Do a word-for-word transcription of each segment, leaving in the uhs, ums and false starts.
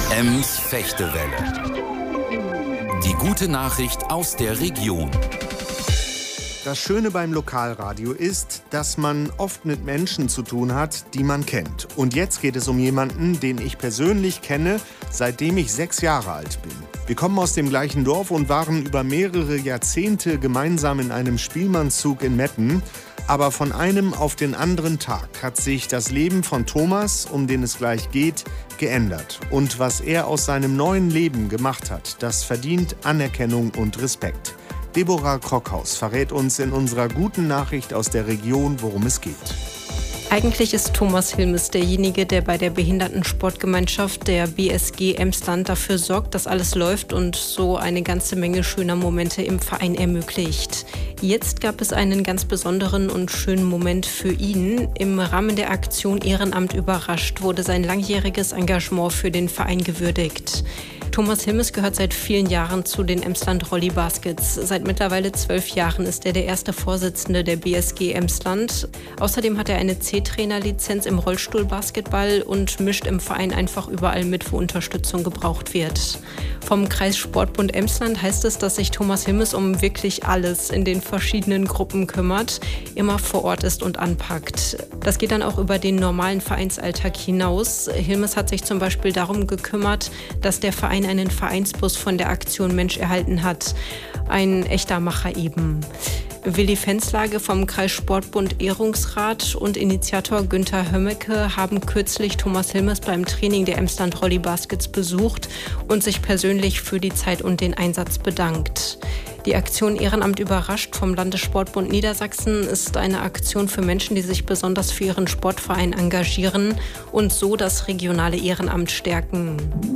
Ems Fechtewelle. Die gute Nachricht aus der Region. Das Schöne beim Lokalradio ist, dass man oft mit Menschen zu tun hat, die man kennt. Und jetzt geht es um jemanden, den ich persönlich kenne, seitdem ich sechs Jahre alt bin. Wir kommen aus dem gleichen Dorf und waren über mehrere Jahrzehnte gemeinsam in einem Spielmannszug in Metten. Aber von einem auf den anderen Tag hat sich das Leben von Thomas, um den es gleich geht, geändert. Und was er aus seinem neuen Leben gemacht hat, das verdient Anerkennung und Respekt. Deborah Krockhaus verrät uns in unserer guten Nachricht aus der Region, worum es geht. Eigentlich ist Thomas Hilmes derjenige, der bei der Behindertensportgemeinschaft der B S G Emsland dafür sorgt, dass alles läuft und so eine ganze Menge schöner Momente im Verein ermöglicht. Jetzt gab es einen ganz besonderen und schönen Moment für ihn. Im Rahmen der Aktion Ehrenamt überrascht wurde sein langjähriges Engagement für den Verein gewürdigt. Thomas Hilmes gehört seit vielen Jahren zu den Emsland Rolli Baskets. Seit mittlerweile zwölf Jahren ist er der erste Vorsitzende der B S G Emsland. Außerdem hat er eine C-Trainer-Lizenz im Rollstuhlbasketball und mischt im Verein einfach überall mit, wo Unterstützung gebraucht wird. Vom Kreissportbund Emsland heißt es, dass sich Thomas Hilmes um wirklich alles in den verschiedenen Gruppen kümmert, immer vor Ort ist und anpackt. Das geht dann auch über den normalen Vereinsalltag hinaus. Hilmes hat sich zum Beispiel darum gekümmert, dass der Verein einen Vereinsbus von der Aktion Mensch erhalten hat. Ein echter Macher eben. Willi Fenslage vom Kreissportbund Ehrungsrat und Initiator Günther Hömmecke haben kürzlich Thomas Hilmes beim Training der Emsland Rolli Baskets besucht und sich persönlich für die Zeit und den Einsatz bedankt. Die Aktion Ehrenamt überrascht vom Landessportbund Niedersachsen ist eine Aktion für Menschen, die sich besonders für ihren Sportverein engagieren und so das regionale Ehrenamt stärken.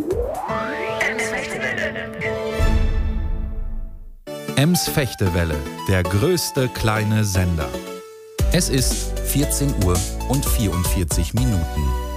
Ems Fechtewelle, der größte kleine Sender. Es ist vierzehn Uhr und vierundvierzig Minuten.